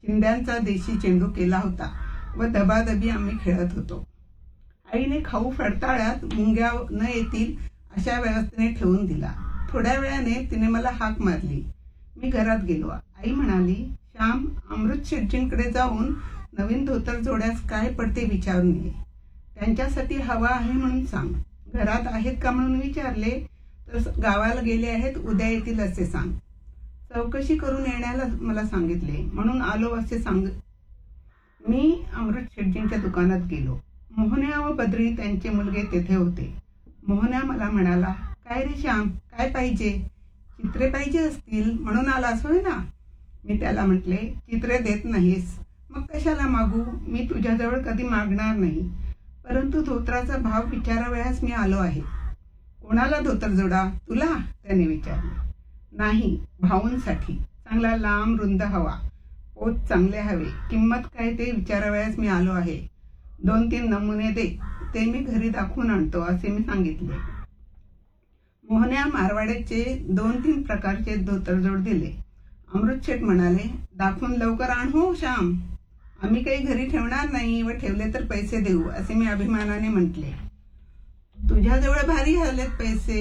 चिंध्यांचा देशी चेंडू केला होता व दबादबी आम्ही खेळत होतो. आईने खाऊ फडताळ्यात मुंग्या न येतील अशा व्यवस्थेने ठेवून दिला. थोड्या वेळाने तिने मला हाक मारली. मी घरात गेलो. आई म्हणाली, श्याम, अमृत शेटजींकडे जाऊन नवीन धोतर जोड्यास काय पडते विचारून ये. त्यांच्यासाठी हवा आहे म्हणून सांग. घरात आहेत का म्हणून विचारले तर गावाला गेले आहेत, उद्या येतील असे सांग. चौकशी करून येण्याला मला सांगितले म्हणून आलो असे सांग. मी अमृत शेटजींच्या दुकानात गेलो. मोहन्या व बद्री त्यांचे मुलगे तेथे होते. मोहन्या मला म्हणाला, काय रे श्याम, काय पाहिजे? चित्रे पाहिजे असतील म्हणून आलास होय ना? मी त्याला म्हटले, चित्रे देत नाहीस, मग कशाला मागू? मी तुझ्याजवळ कधी मागणार नाही, परंतु धोत्राचा भाव विचारावयास मी आलो आहे. कोणाला धोतर जोडा? तुला? त्याने विचारले. नाही, भाऊंसाठी. चांगला लांब रुंद हवा, पोत चांगले हवे. किंमत काय ते विचारावयास मी आलो आहे. 2-3 नमुने दे, ते मी घरी दाखवून आणतो असे मी सांगितले. मोहन्या मारवाड्याचे 2-3 प्रकारचे धोतरजोड दिले. अमृत शेठ म्हणाले, दाखवून लवकर आण हो श्याम, आम्ही काही घरी ठेवणार नाही व ठेवले तर पैसे देऊ असे मी अभिमानाने म्हटले. तुझ्याजवळ भारी झालेत पैसे,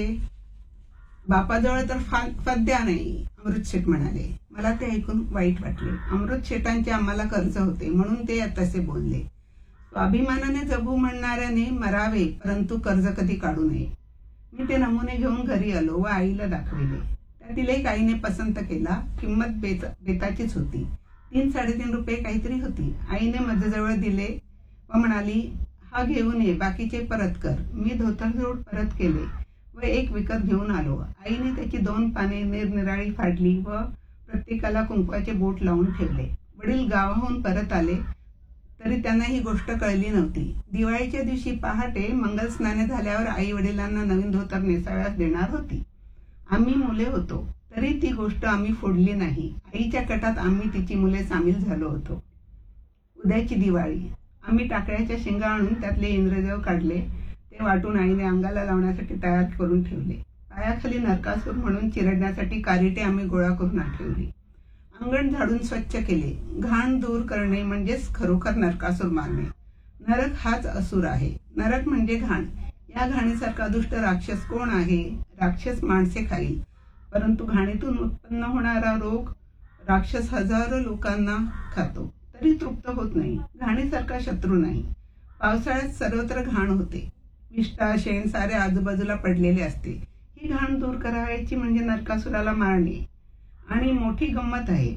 बापाजवळ तर फद्या नाही, अमृत शेठ म्हणाले. मला ते ऐकून वाईट वाटले. अमृत शेठांचे आम्हाला कर्ज होते म्हणून ते तसे बोलले. स्वाभिमानाने जगू म्हणणाऱ्याने मरावे, परंतु कर्ज कधी काढू नये. मी ते नमुने घेऊन घरी आलो व आईला दाखविले. त्यातील एक आईने पसंत केला. किंमत बेताचीच होती. 3-3.5 रुपये काहीतरी होती. आईने माझ्याजवळ दिले व म्हणाली, हा घेऊन ये, बाकीचे परत कर. मी धोतरजोड परत केले व एक विकत घेऊन आलो. आईने त्याची 2 पाने निरनिराळी फाडली व प्रत्येकाला कुंकवाचे बोट लावून ठेवले. वडील गावाहून परत आले तरी त्यांना ही गोष्ट कळली नव्हती. दिवाळीच्या दिवशी पहाटे मंगल स्नाने झाल्यावर आई वडिलांना नवीन धोतर नेसाव्यास देणार होती. आम्ही मुले होतो तरी ती गोष्ट आम्ही फोडली नाही. आईच्या कटात आम्ही तिची मुले सामील झालो होतो. उद्याची दिवाळी. आम्ही टाकळ्याच्या शेंगा आणून त्यातले इंद्रदेव काढले. ते वाटून आईने अंगाला लावण्यासाठी तयार करून ठेवले. पायाखाली नरकासूर म्हणून चिरडण्यासाठी कारिटे आम्ही गोळा करून ठेवली. अंगण झाडून स्वच्छ केले. घाण दूर करणे म्हणजेच खरोखर नरकासूर मारणे. नरक हाच असुर आहे. नरक म्हणजे घाण. या घाणीसारखा दुष्ट राक्षस कोण आहे? राक्षस माणसे खाईल, परंतु घाणीतून उत्पन्न होणारा रोग राक्षस हजारो लोकांना खातो तरी तृप्त होत नाही. घाणीसारखा शत्रू नाही. पावसाळ्यात सर्वत्र घाण होते. विष्ठा शेण सारे आजूबाजूला पडलेले असते. ही घाण दूर करायची म्हणजे नरकासुराला मारणे. आणि मोठी गंमत आहे.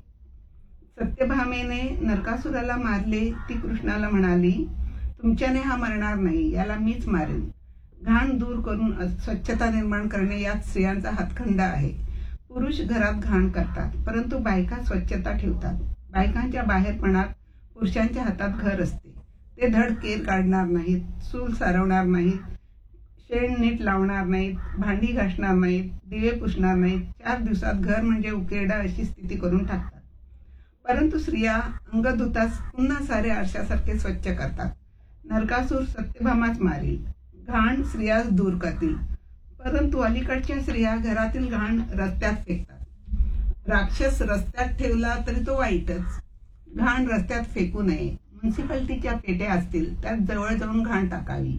सत्यभामेने नरकासुराला मारले. ती कृष्णाला म्हणाली, तुमच्याने हा मरणार नाही, याला मीच मारेन. घाण दूर करून स्वच्छता निर्माण करणे यात स्त्रियांचा हातखंडा आहे. पुरुष घरात घाण करतात, परंतु बायका स्वच्छता ठेवतात. बायकांच्या बाहेरपणात पुरुषांच्या हातात घर असते. ते धड केर काढणार नाहीत, चूल सारवणार नाहीत, शेण नीट लावणार नाहीत, भांडी घासणार नाहीत, दिवे पुसणार नाहीत. 4 दिवसात घर म्हणजे उकेरडा अशी स्थिती करून टाकतात. परंतु स्त्रिया अंग धुताच पुन्हा सारे आरशासारखे स्वच्छ करतात. नरकासूर सत्यभामाच मारील. घाण स्त्रिया दूर करतील, परंतु अलीकडच्या स्त्रिया घरातील घाण रस्त्यात फेकतात. राक्षस रस्त्यात ठेवला तरी तो वाईटच. घाण रस्त्यात फेकू नये. म्युन्सिपाल्टीच्या पेट्या असतील त्यात जवळ जाऊन घाण टाकावी.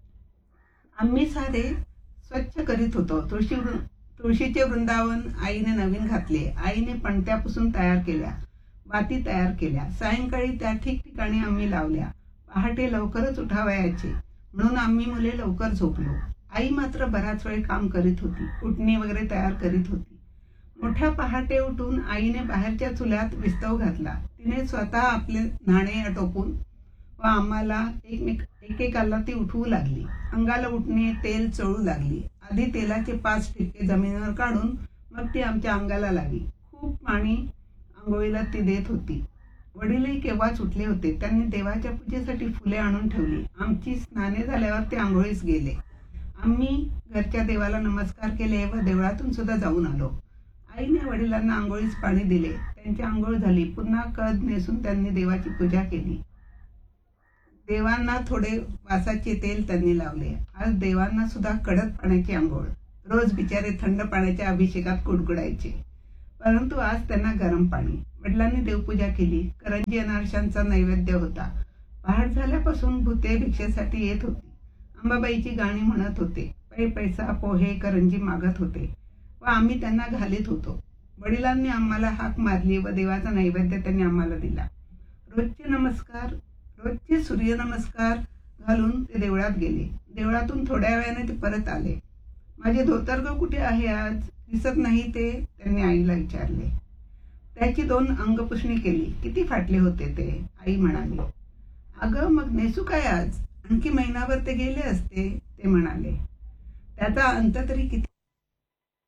आम्ही सारे स्वच्छ करीत होतो. तुळशीचे वृंदावन आईने नवीन घातले. आईने पणत्यापासून तयार केल्या, वाती तयार केल्या. सायंकाळी त्या ठिकठिकाणी आम्ही लावल्या. पहाटे लवकरच उठावयाचे म्हणून आम्ही मुले लवकर झोपलो. आई मात्र बराच वेळ काम करीत होती. उटणी वगैरे तयार करीत होती. मोठ्या पहाटे उठून आईने बाहेरच्या चुल्यात विस्तव घातला. तिने स्वतः आपले नाणे आटोपून व आम्हाला एकेकाला ती उठवू लागली. अंगाला उठणे, तेल चोळू लागली. आधी तेलाचे 5 ठिपके जमिनीवर काढून मग ती आमच्या अंगाला लावी. खूप पाणी आंघोळीला ती देत होती. वडीलही केव्हाच उठले होते. त्यांनी देवाच्या पूजेसाठी फुले आणून ठेवली. आमची स्नाने झाल्यावर ते आंघोळीस गेले. आम्ही घरच्या देवाला नमस्कार केले व देवळातून सुद्धा जाऊन आलो. आईने वडिलांना आंघोळीस पाणी दिले. त्यांची आंघोळ झाली. पुन्हा कद नेसून त्यांनी देवाची पूजा केली. देवांना थोडे वासाचे तेल त्यांनी लावले. आज देवांना सुद्धा कडक पाण्याची आंघोळ. रोज बिचारे थंड पाण्याच्या अभिषेकात कुडकुडायचे, परंतु आज त्यांना गरम पाणी. वडिलांनी देवपूजा केली. करंजी अनारशांचा नैवेद्य होता. पहाट झाल्यापासून भूते भिक्षेसाठी येत होती. अंबाबाईची गाणी म्हणत होते. पैसा पोहे करंजी मागत होते व आम्ही त्यांना घालीत होतो. वडिलांनी आम्हाला हाक मारली व देवाचा नैवेद्य त्यांनी आम्हाला दिला. रोजचे सूर्यनमस्कार घालून ते देवळात गेले. देवळातून थोड्या वेळाने ते परत आले. माझे धोतरग कुठे आहे आज? दिसत नाही ते, त्यांनी आईला विचारले. त्याची 2 अंगपुसणी केली. किती फाटले होते ते, आई म्हणाली. अगं मग नेसू काय आज? आणखी महिनाभर ते गेले असते, ते म्हणाले. त्याचा अंत तरी किती